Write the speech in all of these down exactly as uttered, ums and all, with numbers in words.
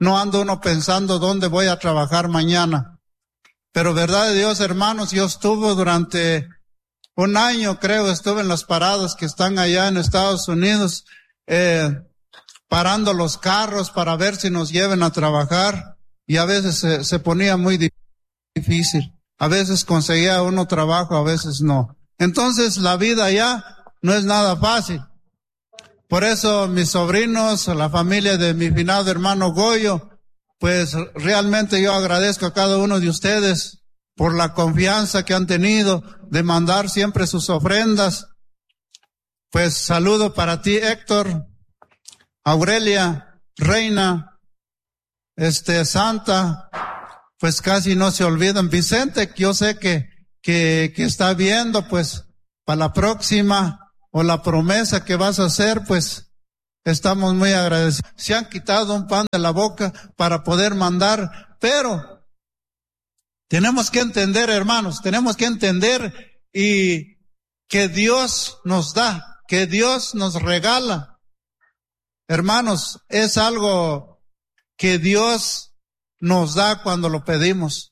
no anda uno pensando dónde voy a trabajar mañana. Pero verdad de Dios, hermanos, yo estuve durante un año, creo, estuve en las paradas que están allá en Estados Unidos, eh, parando los carros para ver si nos lleven a trabajar, y a veces se, se ponía muy difícil. A veces conseguía uno trabajo, a veces no. Entonces la vida allá no es nada fácil. Por eso mis sobrinos, la familia de mi finado hermano Goyo, pues realmente yo agradezco a cada uno de ustedes por la confianza que han tenido de mandar siempre sus ofrendas. Pues saludo para ti, Héctor, Aurelia, Reina, este, Santa, pues casi no se olvidan. Vicente, yo sé que, que, que está viendo, pues, para la próxima o la promesa que vas a hacer, pues, estamos muy agradecidos. Se han quitado un pan de la boca para poder mandar, pero tenemos que entender, hermanos, tenemos que entender y que Dios nos da, que Dios nos regala. Hermanos, es algo que Dios nos da cuando lo pedimos.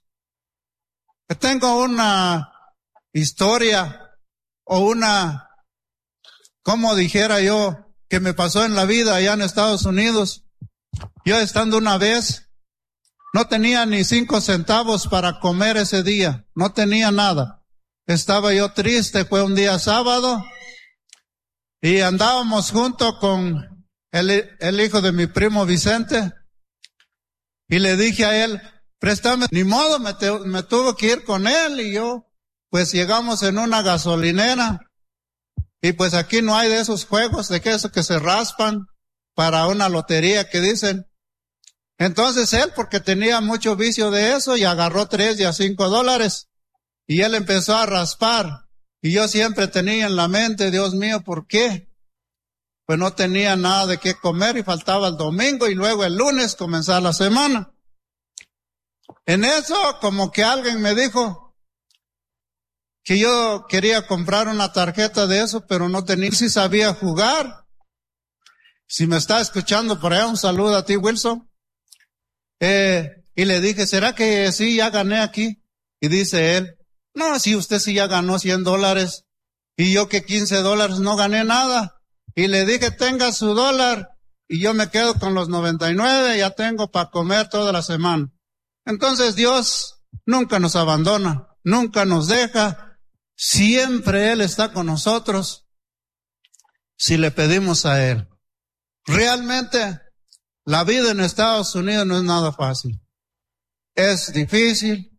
Tengo una historia o una, como dijera yo, que me pasó en la vida allá en Estados Unidos. Yo estando una vez, no tenía ni cinco centavos para comer ese día, no tenía nada. Estaba yo triste, fue un día sábado, y andábamos junto con el, el hijo de mi primo Vicente, y le dije a él, préstame, ni modo, me, te, me tuve que ir con él, y yo, pues llegamos en una gasolinera, y pues aquí no hay de esos juegos, de que eso que se raspan para una lotería que dicen. Entonces él, porque tenía mucho vicio de eso, y agarró tres y a cinco dólares, y él empezó a raspar, y yo siempre tenía en la mente, Dios mío, ¿por qué? Pues no tenía nada de qué comer y faltaba el domingo y luego el lunes comenzar la semana. En eso, como que alguien me dijo que yo quería comprar una tarjeta de eso, pero no tenía, si sabía jugar. Si me está escuchando por allá, un saludo a ti, Wilson. Eh, y le dije, ¿será que sí ya gané aquí? Y dice él, no, sí, usted sí ya ganó cien dólares. Y yo que quince dólares no gané nada. Y le dije, tenga su dólar, y yo me quedo con los noventa y nueve, ya tengo para comer toda la semana. Entonces Dios nunca nos abandona, nunca nos deja, siempre Él está con nosotros, si le pedimos a Él. Realmente, la vida en Estados Unidos no es nada fácil. Es difícil,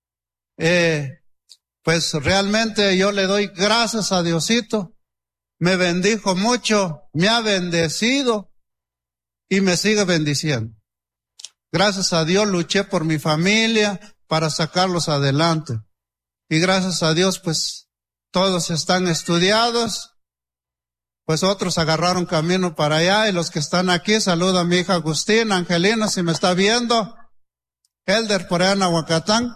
eh, pues realmente yo le doy gracias a Diosito. Me bendijo mucho, me ha bendecido y me sigue bendiciendo. Gracias a Dios luché por mi familia para sacarlos adelante. Y gracias a Dios, pues, todos están estudiados, pues otros agarraron camino para allá, y los que están aquí, saluda a mi hija Agustina, Angelina, si me está viendo, Elder por allá en Aguacatán.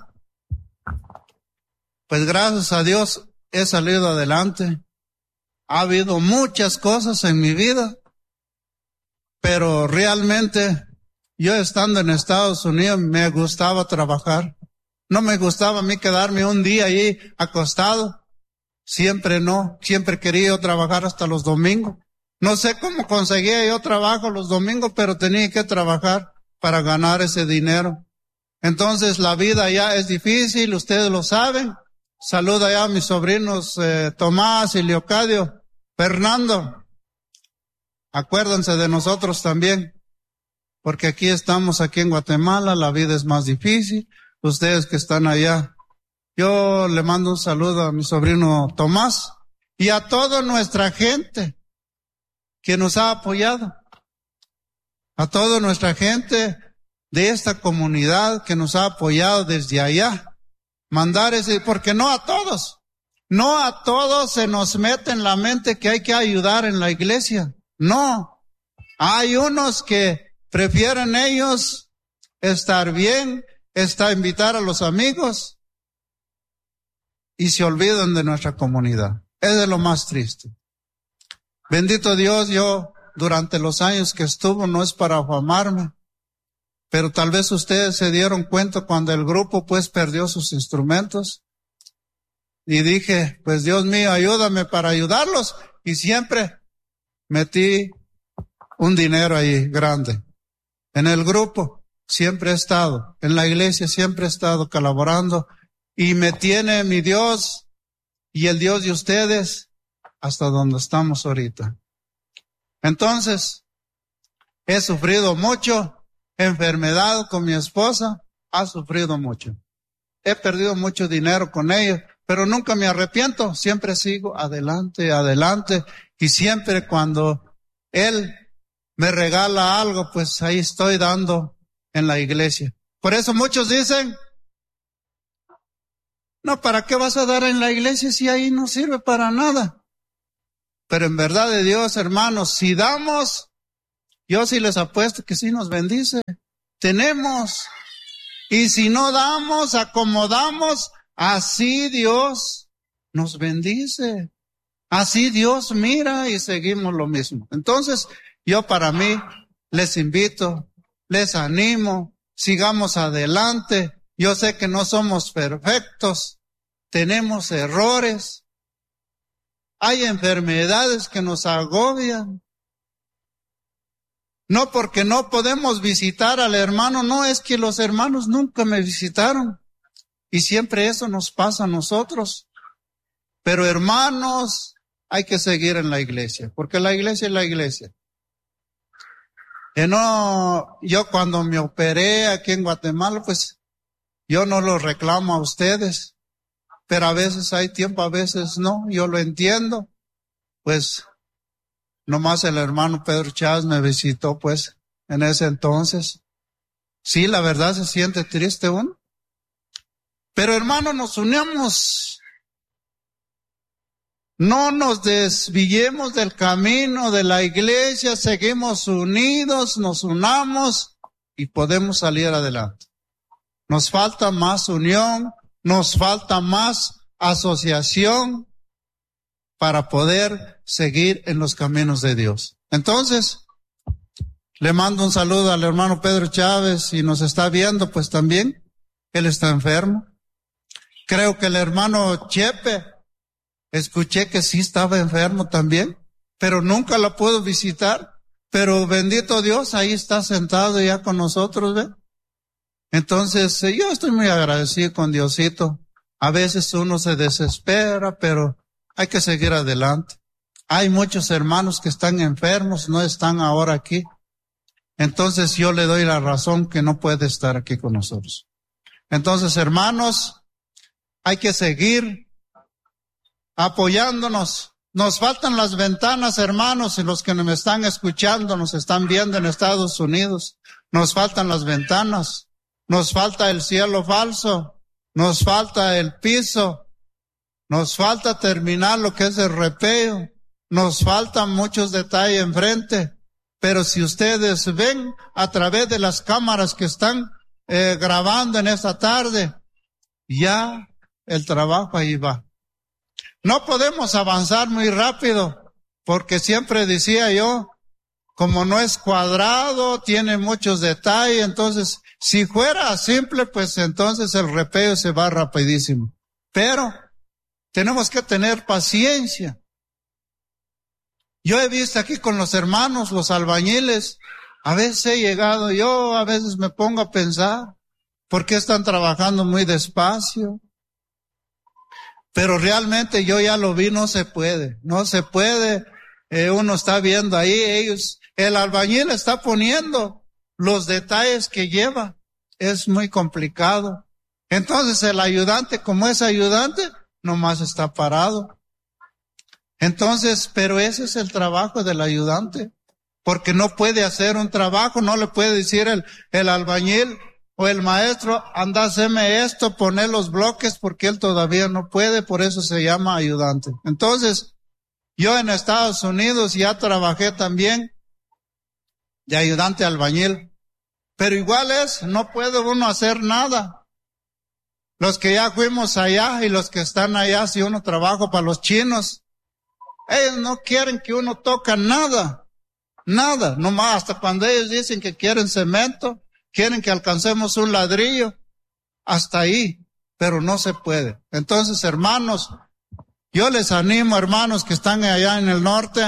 Pues gracias a Dios he salido adelante. Ha habido muchas cosas en mi vida, pero realmente yo estando en Estados Unidos me gustaba trabajar. No me gustaba a mí quedarme un día ahí acostado. Siempre no, siempre quería yo trabajar hasta los domingos. No sé cómo conseguía yo trabajo los domingos, pero tenía que trabajar para ganar ese dinero. Entonces la vida ya es difícil, ustedes lo saben. Saluda ya a mis sobrinos eh, Tomás y Leocadio. Fernando, acuérdense de nosotros también, porque aquí estamos, aquí en Guatemala, la vida es más difícil, ustedes que están allá. Yo le mando un saludo a mi sobrino Tomás y a toda nuestra gente que nos ha apoyado, a toda nuestra gente de esta comunidad que nos ha apoyado desde allá. Mandar ese, porque no a todos. No a todos se nos mete en la mente que hay que ayudar en la iglesia. No. Hay unos que prefieren ellos estar bien, estar, invitar a los amigos y se olvidan de nuestra comunidad. Es de lo más triste. Bendito Dios, yo durante los años que estuvo, no es para afamarme, Pero tal vez ustedes se dieron cuenta cuando el grupo pues perdió sus instrumentos. Y dije, pues Dios mío, ayúdame para ayudarlos. Y siempre metí un dinero ahí grande. En el grupo siempre he estado, en la iglesia siempre he estado colaborando. Y me tiene mi Dios y el Dios de ustedes hasta donde estamos ahorita. Entonces, he sufrido mucho. Enfermedad con mi esposa, ha sufrido mucho. He perdido mucho dinero con ella, pero nunca me arrepiento. Siempre sigo adelante, adelante. Y siempre cuando Él me regala algo, pues ahí estoy dando en la iglesia. Por eso muchos dicen, no, ¿para qué vas a dar en la iglesia si ahí no sirve para nada? Pero en verdad de Dios, hermanos, si damos, yo sí les apuesto que sí nos bendice. Tenemos. Y si no damos, acomodamos, así Dios nos bendice. Así Dios mira y seguimos lo mismo. Entonces, yo para mí les invito, les animo, sigamos adelante. Yo sé que no somos perfectos, tenemos errores, hay enfermedades que nos agobian. No porque no podemos visitar al hermano, no, es que los hermanos nunca me visitaron. Y siempre eso nos pasa a nosotros. Pero hermanos, hay que seguir en la iglesia, porque la iglesia es la iglesia. Y no, yo cuando me operé aquí en Guatemala, pues yo no lo reclamo a ustedes, pero a veces hay tiempo, a veces no, yo lo entiendo. Pues nomás el hermano Pedro Chávez me visitó, pues, en ese entonces. Sí, la verdad se siente triste uno. Pero hermano, nos unamos. No nos desviemos del camino de la iglesia, seguimos unidos, nos unamos y podemos salir adelante. Nos falta más unión, nos falta más asociación para poder seguir en los caminos de Dios. Entonces, le mando un saludo al hermano Pedro Chávez, si nos está viendo, pues también, él está enfermo. Creo que el hermano Chepe, escuché que sí estaba enfermo también, pero nunca lo puedo visitar. Pero bendito Dios, ahí está sentado ya con nosotros, ¿ve? Entonces, yo estoy muy agradecido con Diosito. A veces uno se desespera, pero hay que seguir adelante. Hay muchos hermanos que están enfermos, no están ahora aquí. Entonces yo le doy la razón que no puede estar aquí con nosotros. Entonces, hermanos, hay que seguir apoyándonos. Nos faltan las ventanas, hermanos, y los que me están escuchando, nos están viendo en Estados Unidos. Nos faltan las ventanas. Nos falta el cielo falso. Nos falta el piso. Nos falta terminar lo que es el repeo. Nos faltan muchos detalles enfrente. Pero si ustedes ven a través de las cámaras que están eh, grabando en esta tarde, ya el trabajo ahí va. No podemos avanzar muy rápido, porque siempre decía yo, como no es cuadrado, tiene muchos detalles, entonces, si fuera simple, pues entonces el repeo se va rapidísimo. Pero tenemos que tener paciencia. Yo he visto aquí con los hermanos, los albañiles, a veces he llegado yo, a veces me pongo a pensar, ¿por qué están trabajando muy despacio? Pero realmente yo ya lo vi, no se puede, no se puede. Eh, uno está viendo ahí, ellos, el albañil está poniendo los detalles que lleva. Es muy complicado. Entonces el ayudante, como es ayudante, nomás está parado. Entonces, pero ese es el trabajo del ayudante, porque no puede hacer un trabajo, no le puede decir el, el albañil o el maestro, anda, haceme esto, poner los bloques, porque él todavía no puede, por eso se llama ayudante. Entonces, yo en Estados Unidos ya trabajé también de ayudante albañil, pero igual es, no puede uno hacer nada. Los que ya fuimos allá y los que están allá, si uno trabaja para los chinos, ellos no quieren que uno toque nada, nada, nomás hasta cuando ellos dicen que quieren cemento, quieren que alcancemos un ladrillo, hasta ahí, pero no se puede. Entonces, hermanos, yo les animo, hermanos que están allá en el norte,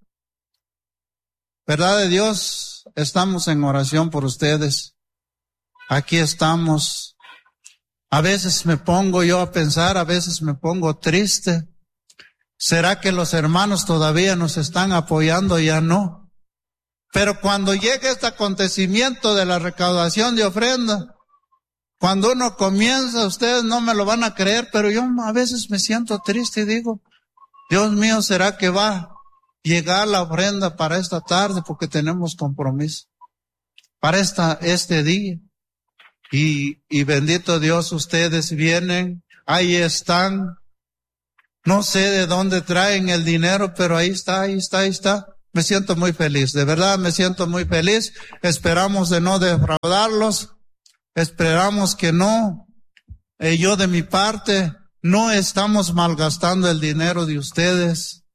verdad de Dios, estamos en oración por ustedes. Aquí estamos. A veces me pongo yo a pensar, a veces me pongo triste. ¿Será que los hermanos todavía nos están apoyando? Ya no. Pero cuando llegue este acontecimiento de la recaudación de ofrenda, cuando uno comienza, ustedes no me lo van a creer, pero yo a veces me siento triste y digo, Dios mío, ¿será que va a llegar la ofrenda para esta tarde? Porque tenemos compromiso para esta, este día. Y, y bendito Dios, ustedes vienen, ahí están. No sé de dónde traen el dinero, pero ahí está, ahí está, ahí está. Me siento muy feliz, de verdad me siento muy feliz. Esperamos de no defraudarlos. Esperamos que no. Eh, yo de mi parte, no estamos malgastando el dinero de ustedes.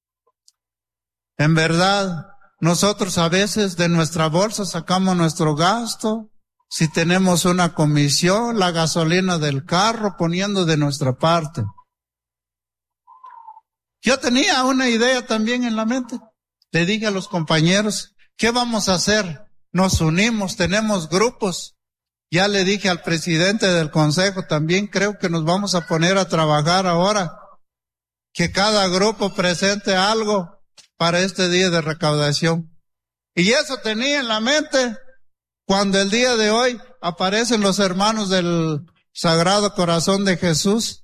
En verdad, nosotros a veces de nuestra bolsa sacamos nuestro gasto. Si tenemos una comisión, la gasolina del carro, poniendo de nuestra parte. Yo tenía una idea también en la mente. Le dije a los compañeros, ¿qué vamos a hacer? Nos unimos, tenemos grupos. Ya le dije al presidente del consejo, también creo que nos vamos a poner a trabajar ahora. Que cada grupo presente algo para este día de recaudación. Y eso tenía en la mente cuando el día de hoy aparecen los hermanos del Sagrado Corazón de Jesús.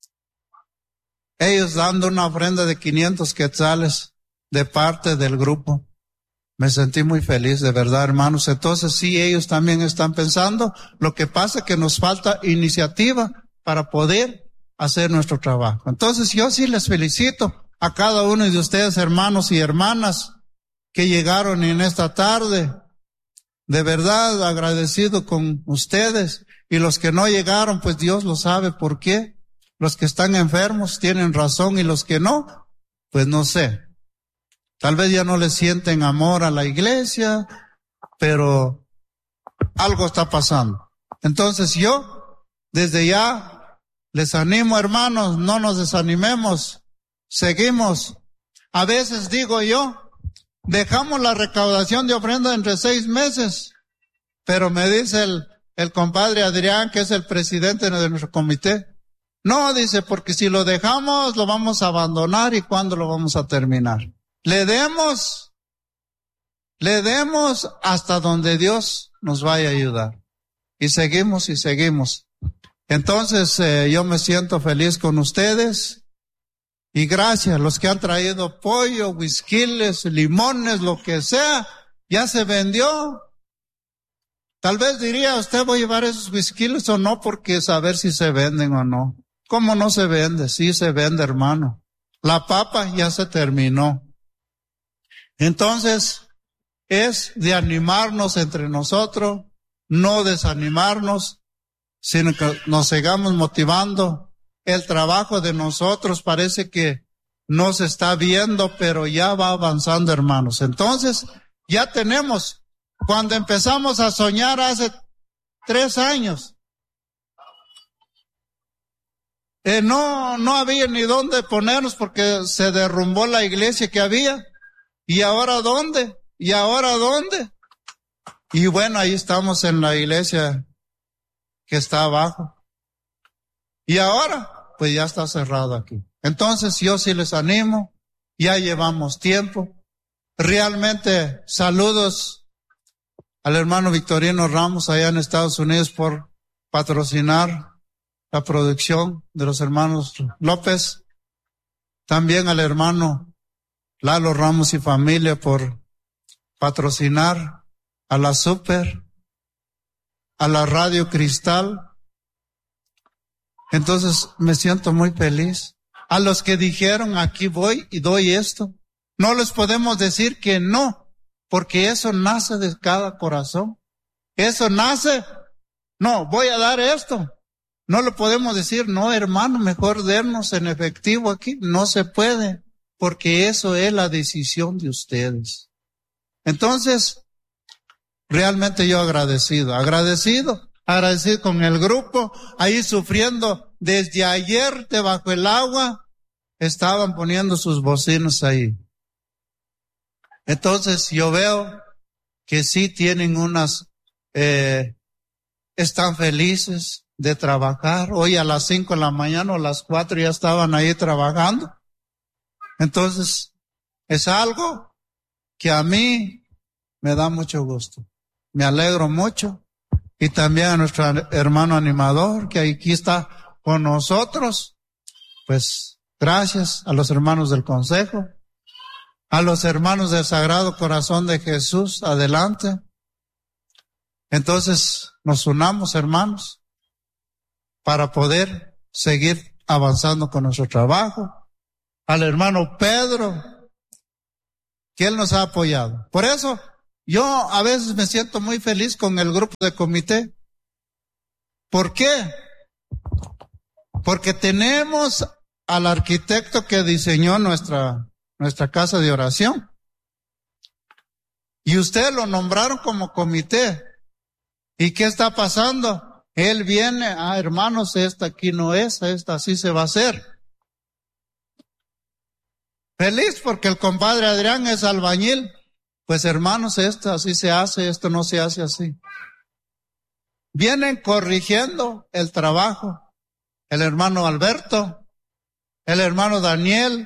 Ellos dando una ofrenda de quinientos quetzales de parte del grupo. Me sentí muy feliz, de verdad, hermanos. Entonces, sí, ellos también están pensando. Lo que pasa es que nos falta iniciativa para poder hacer nuestro trabajo. Entonces, yo sí les felicito a cada uno de ustedes, hermanos y hermanas, que llegaron en esta tarde. De verdad, agradecido con ustedes. Y los que no llegaron, pues Dios lo sabe por qué. Los que están enfermos tienen razón y los que no, pues no sé. Tal vez ya no les sienten amor a la iglesia, pero algo está pasando. Entonces yo, desde ya, les animo, hermanos, no nos desanimemos, seguimos. A veces digo yo, dejamos la recaudación de ofrenda entre seis meses, pero me dice el, el compadre Adrián, que es el presidente de nuestro comité, no, dice, porque si lo dejamos, lo vamos a abandonar y ¿cuándo lo vamos a terminar? Le demos, le demos hasta donde Dios nos vaya a ayudar. Y seguimos y seguimos. Entonces, eh, yo me siento feliz con ustedes. Y gracias, los que han traído pollo, whiskyles, limones, lo que sea, ya se vendió. Tal vez diría, usted voy a llevar esos whiskyles o no, porque saber si se venden o no. ¿Cómo no se vende? Sí se vende, hermano. La papa ya se terminó. Entonces, es de animarnos entre nosotros, no desanimarnos, sino que nos sigamos motivando. El trabajo de nosotros parece que no se está viendo, pero ya va avanzando, hermanos. Entonces, ya tenemos, cuando empezamos a soñar hace tres años, eh, no, no había ni dónde ponernos porque se derrumbó la iglesia que había. ¿Y ahora dónde? ¿Y ahora dónde? Y bueno, ahí estamos en la iglesia que está abajo. Y ahora, pues ya está cerrado aquí. Entonces yo sí les animo, ya llevamos tiempo. Realmente saludos al hermano Victorino Ramos allá en Estados Unidos por patrocinar la producción de los hermanos López. También al hermano Lalo Ramos y familia por patrocinar a la Super, a la Radio Cristal. Entonces me siento muy feliz. A los que dijeron aquí voy y doy esto, no les podemos decir que no, porque eso nace de cada corazón. Eso nace, no, voy a dar esto. No le podemos decir, no hermano, mejor darnos en efectivo aquí. No se puede. Porque eso es la decisión de ustedes. Entonces, realmente yo agradecido, agradecido, agradecido con el grupo, ahí sufriendo. Desde ayer debajo el agua estaban poniendo sus bocinas ahí. Entonces yo veo que sí tienen unas, eh, están felices de trabajar. Hoy a las cinco de la mañana o a las cuatro ya estaban ahí trabajando. Entonces es algo que a mí me da mucho gusto. Me alegro mucho. Y también a nuestro hermano animador que aquí está con nosotros. Pues gracias a los hermanos del consejo, a los hermanos del Sagrado Corazón de Jesús, adelante. Entonces nos unamos, hermanos, para poder seguir avanzando con nuestro trabajo. Al hermano Pedro, que él nos ha apoyado. Por eso yo a veces me siento muy feliz con el grupo de comité. ¿Por qué? Porque tenemos al arquitecto que diseñó nuestra, nuestra casa de oración. Y ustedes lo nombraron como comité. ¿Y qué está pasando? Él viene, ah, hermanos, esta aquí no es, esta así se va a hacer. Feliz porque el compadre Adrián es albañil. Pues hermanos, esto así se hace, esto no se hace así. Vienen corrigiendo el trabajo. El hermano Alberto, el hermano Daniel,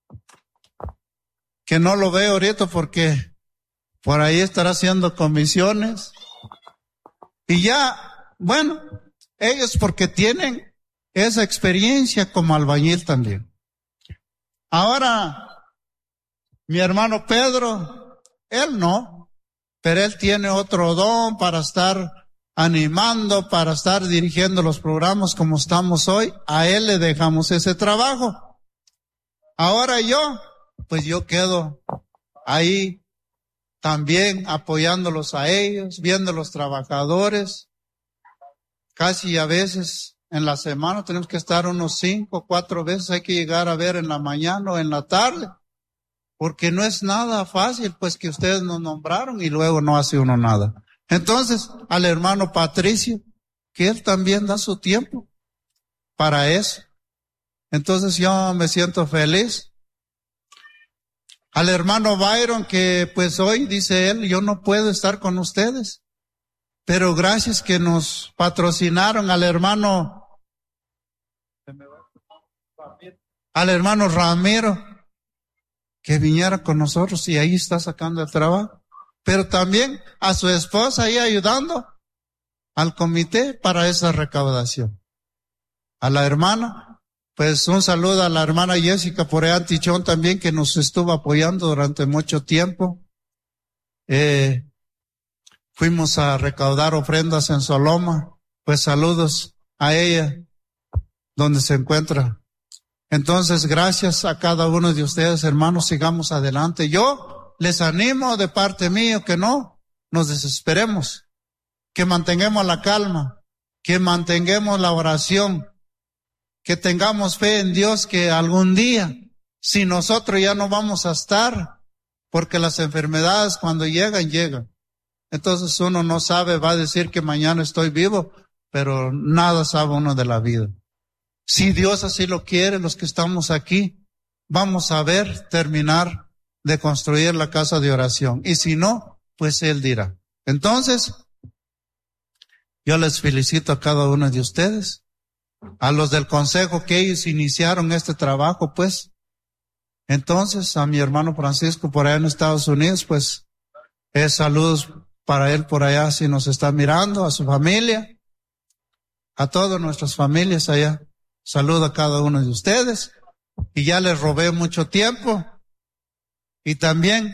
que no lo veo ahorita porque por ahí estará haciendo comisiones. Y ya, bueno, ellos porque tienen esa experiencia como albañil también. Ahora, mi hermano Pedro, él no, pero él tiene otro don para estar animando, para estar dirigiendo los programas como estamos hoy. A él le dejamos ese trabajo. Ahora yo, pues yo quedo ahí también apoyándolos a ellos, viendo los trabajadores. Casi a veces en la semana tenemos que estar unos cinco, cuatro veces, hay que llegar a ver en la mañana o en la tarde, porque no es nada fácil, pues que ustedes nos nombraron y luego no hace uno nada. Entonces, al hermano Patricio, que él también da su tiempo para eso. Entonces yo me siento feliz. Al hermano Byron, que pues hoy dice él, yo no puedo estar con ustedes, pero gracias que nos patrocinaron. Al hermano, al hermano Ramiro, que viniera con nosotros y ahí está sacando el trabajo. Pero también a su esposa ahí ayudando al comité para esa recaudación. A la hermana, pues un saludo a la hermana Jessica por allá en Tichón también, que nos estuvo apoyando durante mucho tiempo. Eh, fuimos a recaudar ofrendas en Soloma, pues saludos a ella, donde se encuentra. Entonces, gracias a cada uno de ustedes, hermanos, sigamos adelante. Yo les animo de parte mía que no nos desesperemos, que mantengamos la calma, que mantengamos la oración, que tengamos fe en Dios que algún día, si nosotros ya no vamos a estar, porque las enfermedades cuando llegan, llegan. Entonces uno no sabe, va a decir que mañana estoy vivo, pero nada sabe uno de la vida. Si Dios así lo quiere, los que estamos aquí, vamos a ver terminar de construir la casa de oración. Y si no, pues Él dirá. Entonces, yo les felicito a cada uno de ustedes, a los del consejo que ellos iniciaron este trabajo, pues. Entonces, a mi hermano Francisco por allá en Estados Unidos, pues, es saludos para él por allá si nos está mirando, a su familia, a todas nuestras familias allá. Saludo a cada uno de ustedes. Y ya les robé mucho tiempo. Y también,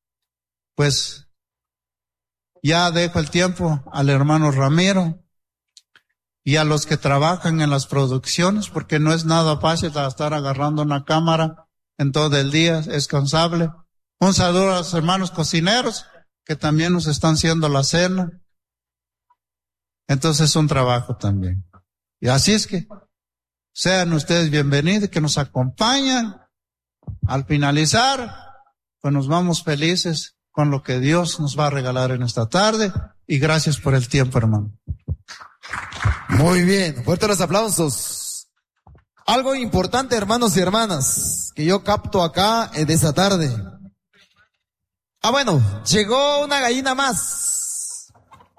pues, ya dejo el tiempo al hermano Ramiro y a los que trabajan en las producciones, porque no es nada fácil estar agarrando una cámara en todo el día, es cansable. Un saludo a los hermanos cocineros, que también nos están haciendo la cena. Entonces es un trabajo también. Y así es que sean ustedes bienvenidos, que nos acompañan. Al finalizar, pues nos vamos felices con lo que Dios nos va a regalar en esta tarde. Y gracias por el tiempo, hermano. Muy bien, fuertes los aplausos. Algo importante, hermanos y hermanas, que yo capto acá en esta tarde. Ah, bueno, llegó una gallina más.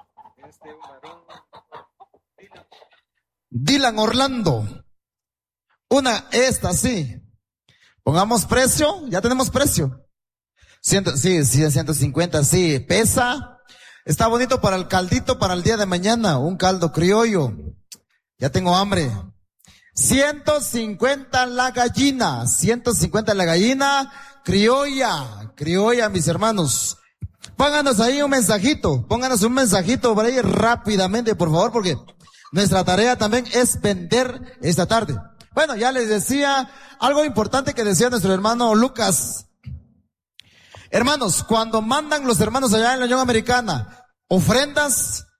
Dylan Orlando. Una, esta sí. Pongamos precio, ya tenemos precio. Ciento, sí, sí, ciento cincuenta, sí. Pesa. Está bonito para el caldito para el día de mañana. Un caldo criollo. Ya tengo hambre. ciento cincuenta la gallina. ciento cincuenta la gallina criolla. Criolla, mis hermanos. Pónganos ahí un mensajito. Pónganos un mensajito por ahí rápidamente, por favor, porque nuestra tarea también es vender esta tarde. Bueno, ya les decía algo importante que decía nuestro hermano Lucas. Hermanos, cuando mandan los hermanos allá en la Unión Americana ofrendas,